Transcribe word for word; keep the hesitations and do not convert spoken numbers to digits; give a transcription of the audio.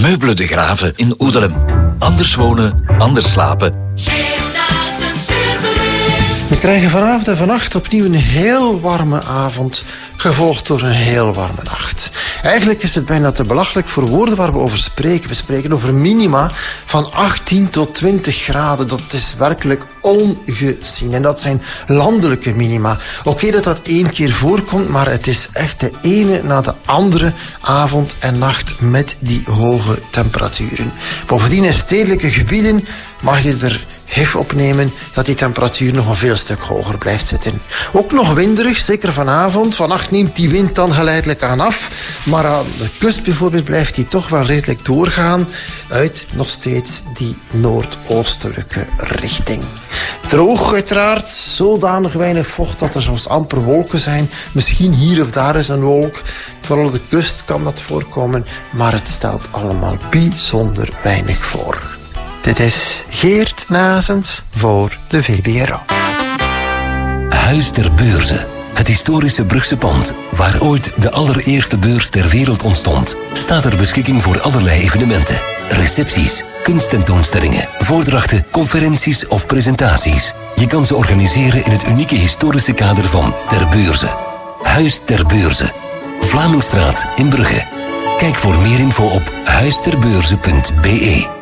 Meubelen de Graven in Oedelem. Anders wonen, anders slapen. We krijgen vanavond en vannacht opnieuw een heel warme avond, gevolgd door een heel warme nacht. Eigenlijk is het bijna te belachelijk voor woorden waar we over spreken. We spreken over minima van achttien tot twintig graden. Dat is werkelijk ongezien. En dat zijn landelijke minima. Oké okay, dat dat één keer voorkomt, maar het is echt de ene na de andere avond en nacht met die hoge temperaturen. Bovendien in stedelijke gebieden mag je er hef opnemen dat die temperatuur nog een veel stuk hoger blijft zitten. Ook nog winderig, zeker vanavond. Vannacht neemt die wind dan geleidelijk aan af. Maar aan de kust bijvoorbeeld blijft die toch wel redelijk doorgaan uit nog steeds die noordoostelijke richting. Droog uiteraard, zodanig weinig vocht dat er soms amper wolken zijn. Misschien hier of daar is een wolk. Vooral op de kust kan dat voorkomen, maar het stelt allemaal bijzonder weinig voor. Dit is Geert Nazens voor de V B R O. Huis ter Beurze. Het historische Brugse pand, waar ooit de allereerste beurs ter wereld ontstond, staat ter beschikking voor allerlei evenementen. Recepties, kunsttentoonstellingen, voordrachten, conferenties of presentaties. Je kan ze organiseren in het unieke historische kader van Ter Beurze. Huis ter Beurze. Vlamingstraat in Brugge. Kijk voor meer info op huisterbeurze punt be.